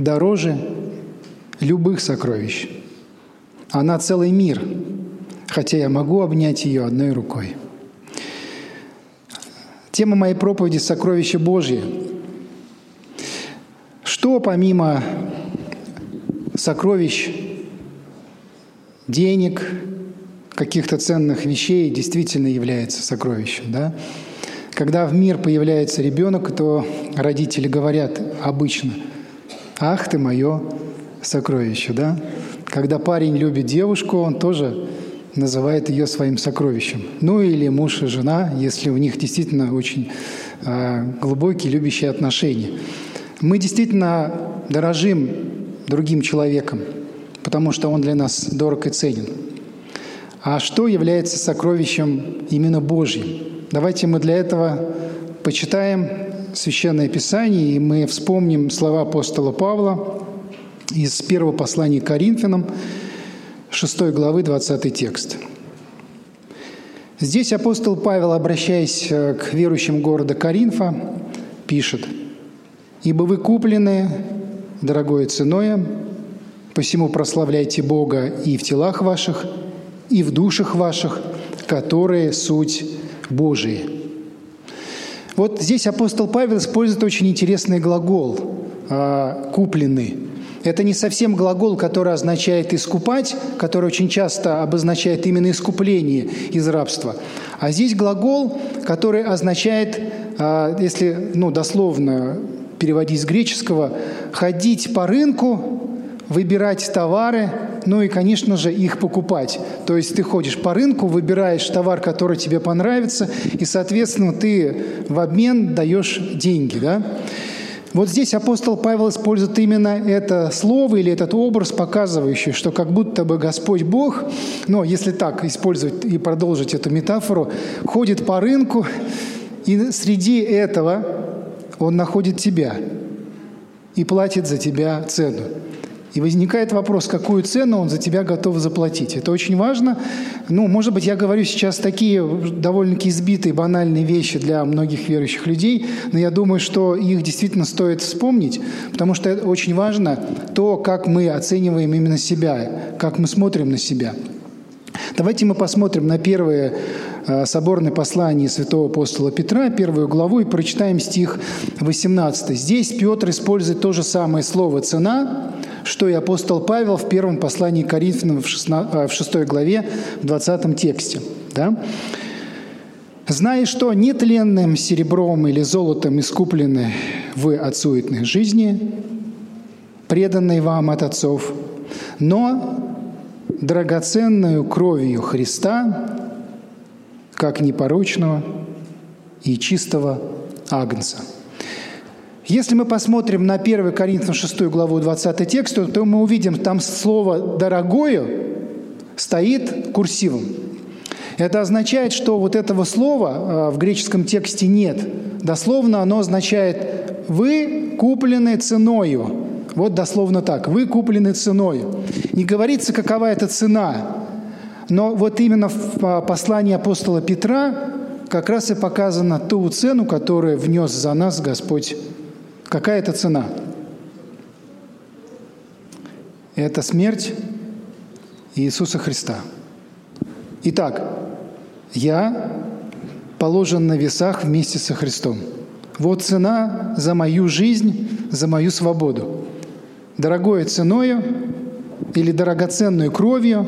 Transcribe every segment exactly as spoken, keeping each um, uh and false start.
дороже любых сокровищ. Она целый мир, хотя я могу обнять ее одной рукой. Тема моей проповеди – сокровища Божьи. Что помимо сокровищ, денег, каких-то ценных вещей действительно является сокровищем, да? Когда в мир появляется ребенок, то родители говорят обычно: «Ах ты мое сокровище», да? Когда парень любит девушку, он тоже называет ее своим сокровищем. Ну или муж и жена, если у них действительно очень э, глубокие любящие отношения. Мы действительно дорожим другим человеком, потому что он для нас дорог и ценен. А что является сокровищем именно Божьим? Давайте мы для этого почитаем Священное Писание, и мы вспомним слова апостола Павла из первого послания к Коринфянам, шестой главы, двадцатый текст. Здесь апостол Павел, обращаясь к верующим города Коринфа, пишет: «Ибо вы куплены дорогою ценою, посему прославляйте Бога и в телах ваших, и в душах ваших, которые суть Божии». Вот здесь апостол Павел использует очень интересный глагол «куплены». Это не совсем глагол, который означает «искупать», который очень часто обозначает именно искупление из рабства. А здесь глагол, который означает, если ну, дословно переводить с греческого, «ходить по рынку», выбирать товары, ну и, конечно же, их покупать. То есть ты ходишь по рынку, выбираешь товар, который тебе понравится, и, соответственно, ты в обмен даешь деньги, да? Вот здесь апостол Павел использует именно это слово или этот образ, показывающий, что как будто бы Господь Бог, ну, если так использовать и продолжить эту метафору, ходит по рынку, и среди этого Он находит тебя и платит за тебя цену. И возникает вопрос, какую цену он за тебя готов заплатить. Это очень важно. Ну, может быть, я говорю сейчас такие довольно-таки избитые, банальные вещи для многих верующих людей, но я думаю, что их действительно стоит вспомнить, потому что это очень важно то, как мы оцениваем именно себя, как мы смотрим на себя. Давайте мы посмотрим на первое э, соборное послание святого апостола Петра, первую главу, и прочитаем стих восемнадцатый. Здесь Петр использует то же самое слово «цена», что и апостол Павел в первом послании к Коринфянам в шестой главе, в двадцатом тексте. Да? «Зная, что нетленным серебром или золотом искуплены вы от суетной жизни, преданной вам от отцов, но драгоценную кровью Христа, как непорочного и чистого агнца». Если мы посмотрим на первое Коринфянам шестую главу, двадцатый текст, то мы увидим, там слово «дорогою» стоит курсивом. Это означает, что вот этого слова в греческом тексте нет. Дословно оно означает «вы куплены ценою». Вот дословно так. «Вы куплены ценою». Не говорится, какова эта цена, но вот именно в послании апостола Петра как раз и показана ту цену, которую внес за нас Господь. Какая это цена? Это смерть Иисуса Христа. Итак, я положен на весах вместе со Христом. Вот цена за мою жизнь, за мою свободу. Дорогою ценою или драгоценную кровью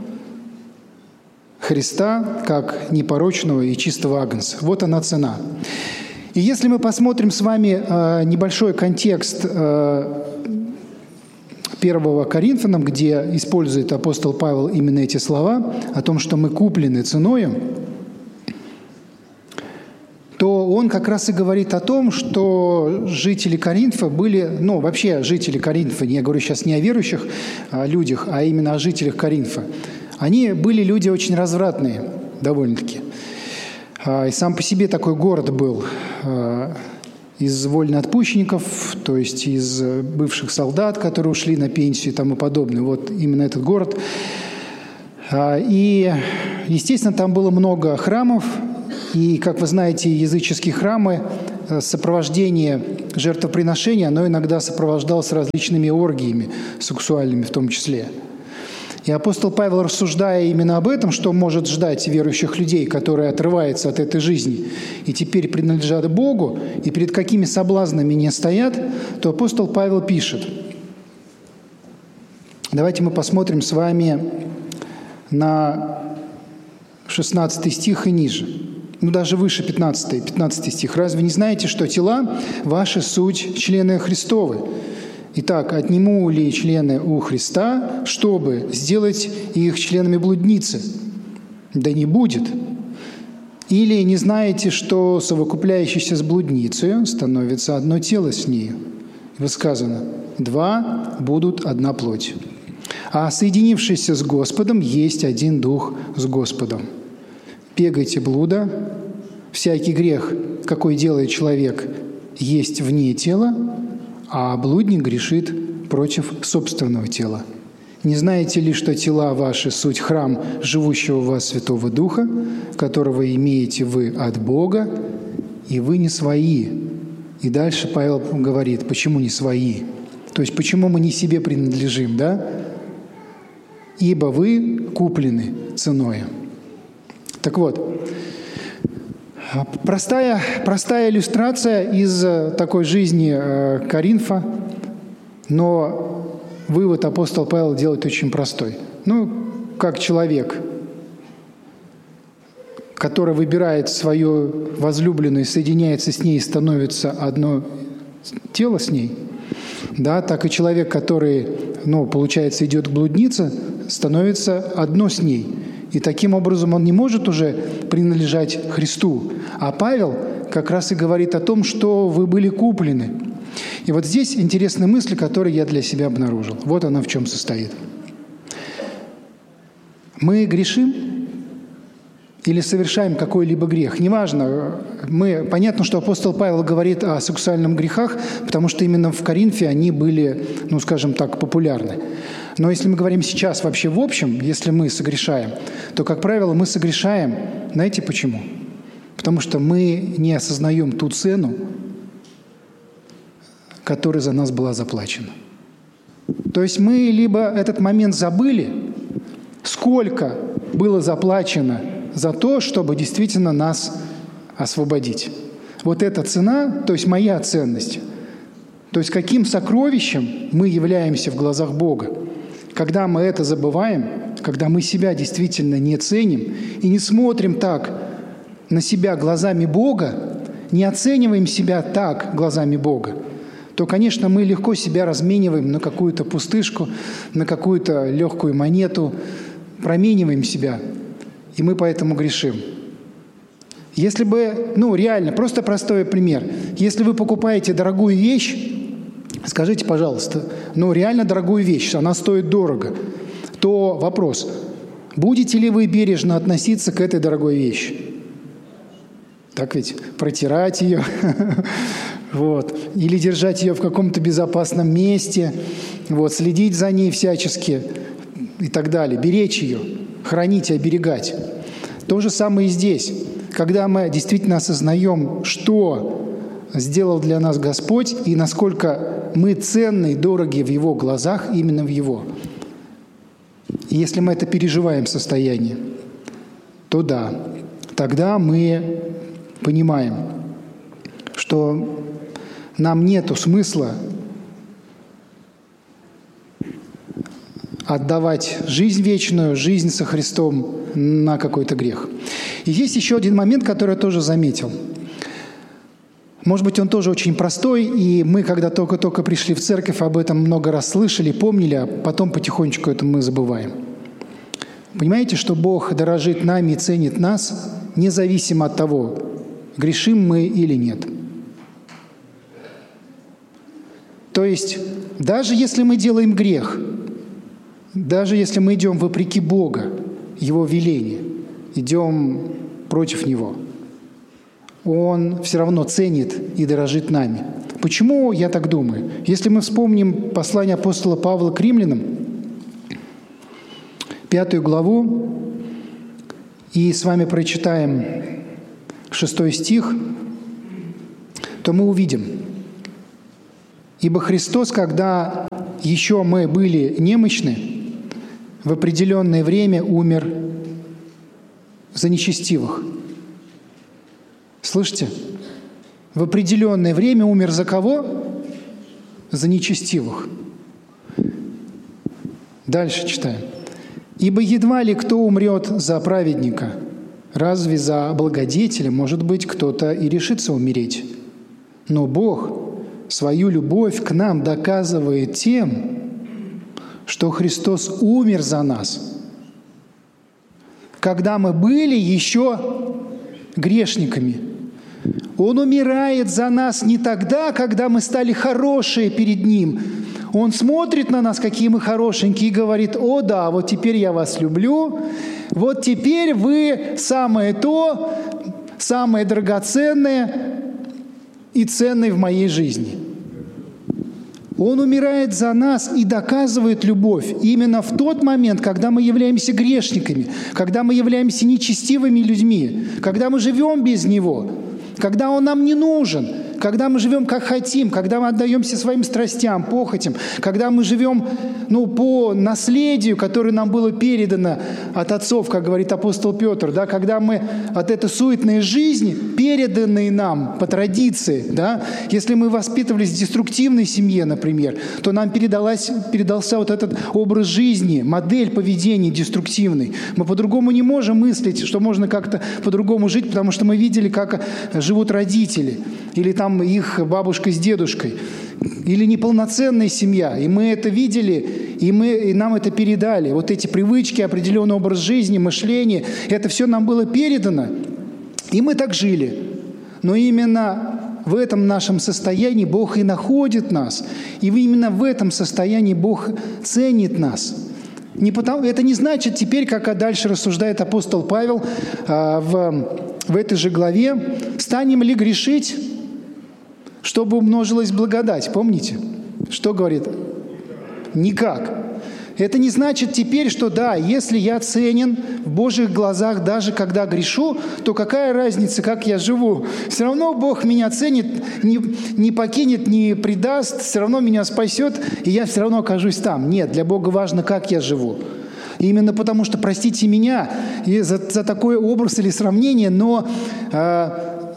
Христа, как непорочного и чистого агнца. Вот она цена. И если мы посмотрим с вами э, небольшой контекст э, первого Коринфянам, где использует апостол Павел именно эти слова о том, что мы куплены ценою, то он как раз и говорит о том, что жители Коринфа были, ну вообще жители Коринфа, я говорю сейчас не о верующих о людях, а именно о жителях Коринфа, они были люди очень развратные довольно-таки. И сам по себе такой город был из вольноотпущенников, то есть из бывших солдат, которые ушли на пенсию и тому подобное. Вот именно этот город. И, естественно, там было много храмов. И, как вы знаете, языческие храмы, сопровождение жертвоприношение, оно иногда сопровождалось различными оргиями, сексуальными в том числе. И апостол Павел, рассуждая именно об этом, что может ждать верующих людей, которые отрываются от этой жизни и теперь принадлежат Богу, и перед какими соблазнами не стоят, то апостол Павел пишет. Давайте мы посмотрим с вами на шестнадцатый стих и ниже. Ну, даже выше пятнадцатый, пятнадцатый стих. «Разве не знаете, что тела ваши суть члены Христовы? Итак, отниму ли члены у Христа, чтобы сделать их членами блудницы? Да не будет. Или не знаете, что совокупляющийся с блудницей становится одно тело с нею? И сказано: два будут одна плоть. А соединившийся с Господом есть один дух с Господом. Бегайте блуда, всякий грех, какой делает человек, есть вне тела, а блудник грешит против собственного тела. Не знаете ли, что тела ваши – суть храм живущего в вас Святого Духа, которого имеете вы от Бога, и вы не свои?» И дальше Павел говорит, почему не свои? То есть, почему мы не себе принадлежим, да? «Ибо вы куплены ценою». Так вот, простая, простая иллюстрация из такой жизни Коринфа, но вывод апостол Павел делает очень простой. Ну, как человек, который выбирает свою возлюбленную, соединяется с ней и становится одно тело с ней, да, так и человек, который, ну, получается, идет к блуднице, становится одно с ней. И таким образом он не может уже принадлежать Христу. А Павел как раз и говорит о том, что вы были куплены. И вот здесь интересная мысль, которую я для себя обнаружил. Вот она в чем состоит. Мы грешим или совершаем какой-либо грех. Неважно. Мы, понятно, что апостол Павел говорит о сексуальных грехах, потому что именно в Коринфе они были, ну, скажем так, популярны. Но если мы говорим сейчас вообще в общем, если мы согрешаем, то, как правило, мы согрешаем, знаете почему? Потому что мы не осознаем ту цену, которая за нас была заплачена. То есть мы либо этот момент забыли, сколько было заплачено за то, чтобы действительно нас освободить. Вот эта цена, то есть моя ценность, то есть каким сокровищем мы являемся в глазах Бога. Когда мы это забываем, когда мы себя действительно не ценим и не смотрим так на себя глазами Бога, не оцениваем себя так глазами Бога, то, конечно, мы легко себя размениваем на какую-то пустышку, на какую-то легкую монету, промениваем себя, и мы поэтому грешим. Если бы, ну реально, просто простой пример. Если вы покупаете дорогую вещь, скажите, пожалуйста, ну реально дорогую вещь, она стоит дорого, то вопрос, будете ли вы бережно относиться к этой дорогой вещи? Так ведь? Протирать ее, вот, или держать ее в каком-то безопасном месте, вот, следить за ней всячески и так далее, беречь ее, хранить и оберегать. То же самое и здесь. Когда мы действительно осознаем, что сделал для нас Господь и насколько мы ценны и дороги в Его глазах, именно в Его. И если мы это переживаем состояние, то да, тогда мы понимаем, что нам нету смысла отдавать жизнь вечную, жизнь со Христом на какой-то грех. И есть еще один момент, который я тоже заметил. Может быть, он тоже очень простой, и мы, когда только-только пришли в церковь, об этом много раз слышали, помнили, а потом потихонечку это мы забываем. Понимаете, что Бог дорожит нами и ценит нас, независимо от того, грешим мы или нет. То есть, даже если мы делаем грех, даже если мы идем вопреки Бога, Его веления, идем против Него, Он все равно ценит и дорожит нами. Почему я так думаю? Если мы вспомним послание апостола Павла к римлянам, пятую главу, и с вами прочитаем шестой стих, то мы увидим, Ибо Христос, когда еще мы были немощны, в определенное время умер за нечестивых. Слышите? В определенное время умер за кого? За нечестивых. Дальше читаем. «Ибо едва ли кто умрет за праведника, разве за благодетеля, может быть, кто-то и решится умереть. Но Бог свою любовь к нам доказывает тем, что Христос умер за нас, когда мы были еще грешниками». Он умирает за нас не тогда, когда мы стали хорошие перед Ним. Он смотрит на нас, какие мы хорошенькие, и говорит: «О да, вот теперь я вас люблю, вот теперь вы самое то, самое драгоценное и ценное в моей жизни». Он умирает за нас и доказывает любовь именно в тот момент, когда мы являемся грешниками, когда мы являемся нечестивыми людьми, когда мы живем без Него, когда Он нам не нужен, когда мы живем как хотим, когда мы отдаемся своим страстям, похотям, когда мы живем ну, по наследию, которое нам было передано от отцов, как говорит апостол Петр, да, когда мы от этой суетной жизни, переданной нам по традиции, да, если мы воспитывались в деструктивной семье, например, то нам передалась, передался вот этот образ жизни, модель поведения деструктивный. Мы по-другому не можем мыслить, что можно как-то по-другому жить, потому что мы видели, как живут родители, или там их бабушка с дедушкой, или неполноценная семья. И мы это видели, и, мы, и нам это передали. Вот эти привычки, определенный образ жизни, мышление, это все нам было передано, и мы так жили. Но именно в этом нашем состоянии Бог и находит нас. И именно в этом состоянии Бог ценит нас. Не потому, это не значит теперь, как дальше рассуждает апостол Павел а, в, в этой же главе, станем ли грешить, чтобы умножилась благодать. Помните, что говорит? Никак. Это не значит теперь, что да, если я ценен в Божьих глазах, даже когда грешу, то какая разница, как я живу? Все равно Бог меня ценит, не, не покинет, не предаст, все равно меня спасет, и я все равно окажусь там. Нет, для Бога важно, как я живу. И именно потому, что, простите меня и за, за такой образ или сравнение, но э,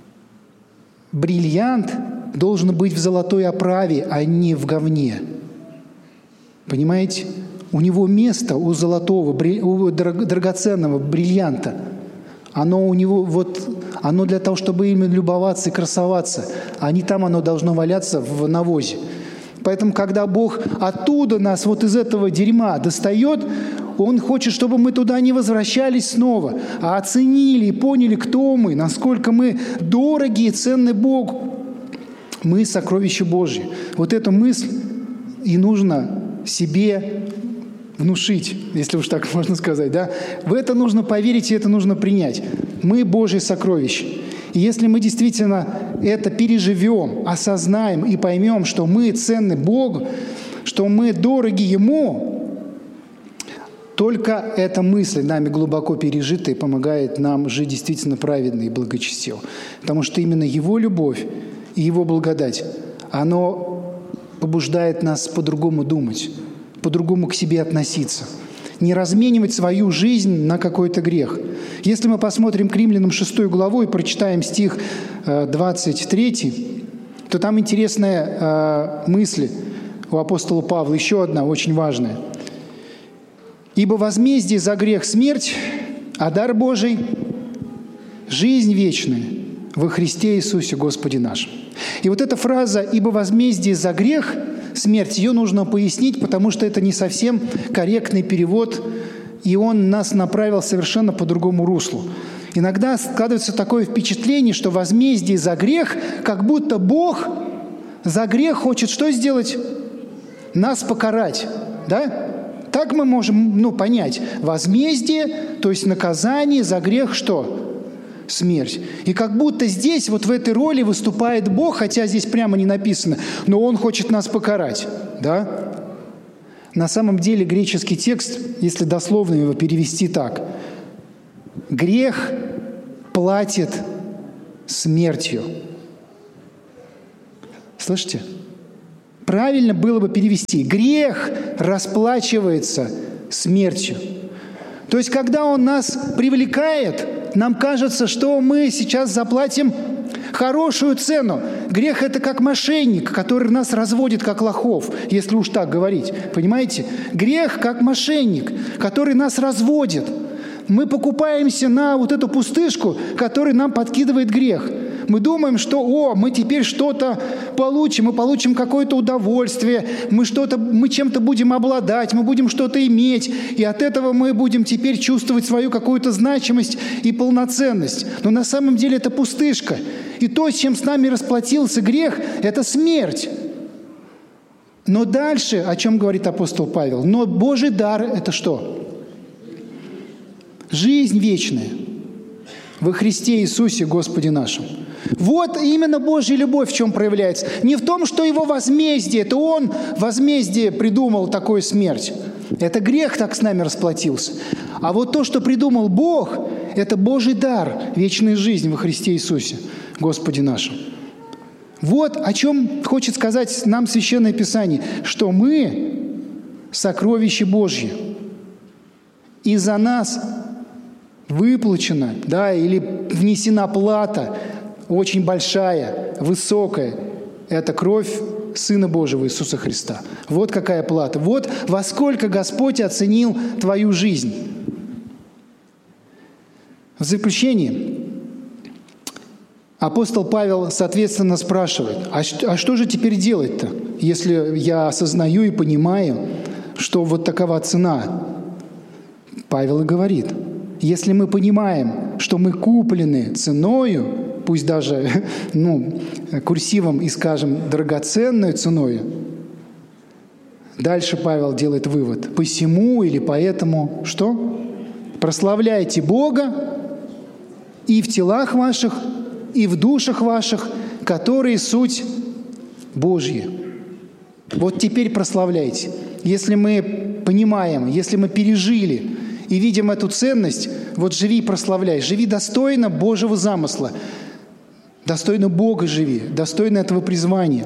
бриллиант должен быть в золотой оправе, а не в говне. Понимаете? У него место, у золотого, у драгоценного бриллианта, оно у него вот, оно для того, чтобы им любоваться и красоваться, а не там оно должно валяться в навозе. Поэтому, когда Бог оттуда нас, вот из этого дерьма достает, Он хочет, чтобы мы туда не возвращались снова, а оценили и поняли, кто мы, насколько мы дороги и ценны Богу. Мы сокровища Божьи. Вот эту мысль и нужно себе внушить, если уж так можно сказать. Да? В это нужно поверить и это нужно принять. Мы Божьи сокровища. И если мы действительно это переживем, осознаем и поймем, что мы ценны Богу, что мы дороги Ему, только эта мысль, нами глубоко пережитая, помогает нам жить действительно праведно и благочестиво. Потому что именно Его любовь и Его благодать, оно побуждает нас по-другому думать, по-другому к себе относиться, не разменивать свою жизнь на какой-то грех. Если мы посмотрим к Римлянам шестую главу и прочитаем стих двадцать три, то там интересная мысль у апостола Павла, еще одна очень важная. «Ибо возмездие за грех – смерть, а дар Божий – жизнь вечная во Христе Иисусе Господе нашим». И вот эта фраза «ибо возмездие за грех – смерть», ее нужно пояснить, потому что это не совсем корректный перевод, и он нас направил совершенно по другому руслу. Иногда складывается такое впечатление, что возмездие за грех, как будто Бог за грех хочет что сделать? Нас покарать, да? Так мы можем ну, понять. Возмездие, то есть наказание за грех что? Смерть. И как будто здесь, вот в этой роли выступает Бог, хотя здесь прямо не написано, но Он хочет нас покарать. Да? На самом деле греческий текст, если дословно его перевести так, грех платит смертью. Слышите? правильно было бы перевести: грех расплачивается смертью. То есть, когда он нас привлекает, нам кажется, что мы сейчас заплатим хорошую цену. Грех – это как мошенник, который нас разводит как лохов, если уж так говорить. Понимаете? Грех как мошенник, который нас разводит. Мы покупаемся на вот эту пустышку, которую нам подкидывает грех. Мы думаем, что «О, мы теперь что-то получим, мы получим какое-то удовольствие, мы, что-то, мы чем-то будем обладать, мы будем что-то иметь, и от этого мы будем теперь чувствовать свою какую-то значимость и полноценность». Но на самом деле это пустышка. И то, с чем с нами расплатился грех, это смерть. Но дальше, о чем говорит апостол Павел? Но Божий дар – это что? Жизнь вечная во Христе Иисусе Господе нашем. Вот именно Божья любовь в чем проявляется. Не в том, что Его возмездие, это Он возмездие придумал такую смерть. Это грех так с нами расплатился. А вот то, что придумал Бог, это Божий дар, вечная жизнь во Христе Иисусе Господе нашем. Вот о чем хочет сказать нам Священное Писание, что мы сокровища Божьи. И за нас выплачена, да, или внесена плата очень большая, высокая. Это кровь Сына Божьего Иисуса Христа. Вот какая плата. Вот во сколько Господь оценил твою жизнь. В заключение апостол Павел, соответственно, спрашивает: а что, а что же теперь делать-то, если я осознаю и понимаю, что вот такова цена? Павел и говорит: если мы понимаем, что мы куплены ценою, пусть даже ну, курсивом и скажем драгоценную ценою, дальше Павел делает вывод: посему или поэтому что? Прославляйте Бога и в телах ваших, и в душах ваших, которые суть Божьи. Вот теперь прославляйте. Если мы понимаем, если мы пережили и видим эту ценность, вот живи и прославляй. Живи достойно Божьего замысла. Достойно Бога живи, достойно этого призвания.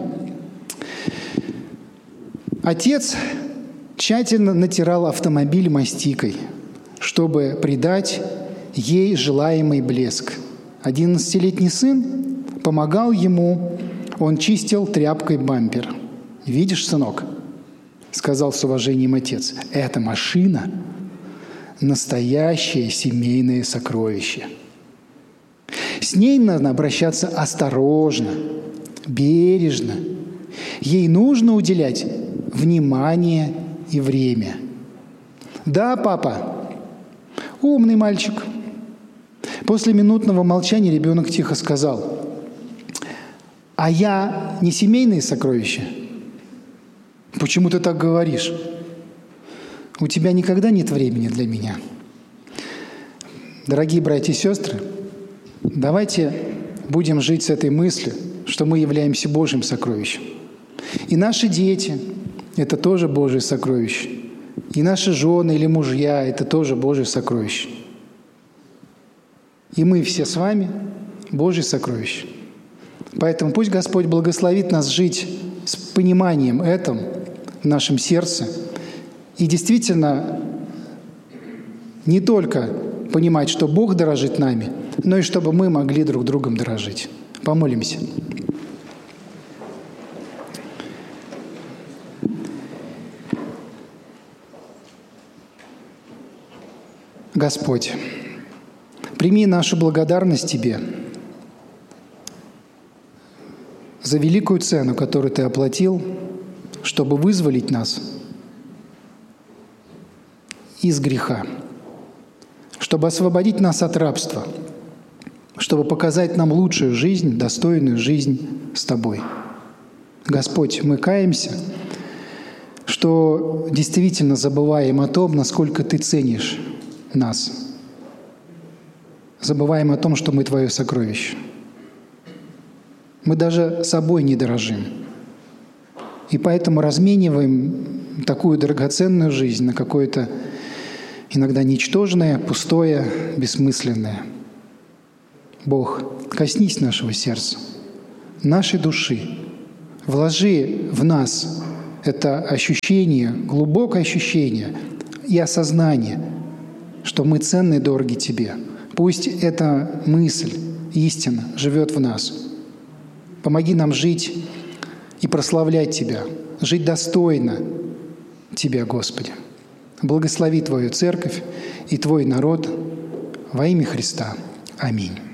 Отец тщательно натирал автомобиль мастикой, чтобы придать ей желаемый блеск. Одиннадцатилетний сын помогал ему, он чистил тряпкой бампер. «Видишь, сынок?» — сказал с уважением отец. «Эта машина — настоящее семейное сокровище. С ней надо обращаться осторожно, бережно. Ей нужно уделять внимание и время». «Да, папа». «Умный мальчик». После минутного молчания ребенок тихо сказал: «А я не семейное сокровище?» «Почему ты так говоришь? У тебя никогда нет времени для меня». Дорогие братья и сестры, давайте будем жить с этой мыслью, что мы являемся Божьим сокровищем. И наши дети – это тоже Божие сокровище. И наши жены или мужья – это тоже Божие сокровище. И мы все с вами – Божье сокровище. Поэтому пусть Господь благословит нас жить с пониманием этом в нашем сердце. И действительно не только понимать, что Бог дорожит нами, но и чтобы мы могли друг другом дорожить. Помолимся. Господь, прими нашу благодарность Тебе за великую цену, которую Ты оплатил, чтобы вызволить нас из греха, чтобы освободить нас от рабства, чтобы показать нам лучшую жизнь, достойную жизнь с Тобой. Господь, мы каемся, что действительно забываем о том, насколько Ты ценишь нас. Забываем о том, что мы Твое сокровище. Мы даже собой не дорожим. И поэтому размениваем такую драгоценную жизнь на какое-то иногда ничтожное, пустое, бессмысленное. Бог, коснись нашего сердца, нашей души, Вложи в нас это ощущение, глубокое ощущение и осознание, что мы ценны и дороги Тебе. Пусть эта мысль, истина живет в нас. Помоги нам жить и прославлять Тебя, жить достойно Тебя, Господи. Благослови Твою церковь и Твой народ во имя Христа. Аминь.